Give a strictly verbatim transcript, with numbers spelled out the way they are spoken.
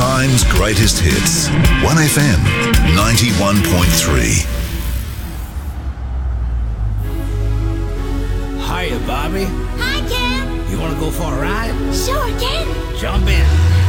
time's greatest hits. one F M ninety-one point three. Hiya, Bobby. Hi, Ken. You want to go for a ride? Sure, Ken. Jump in.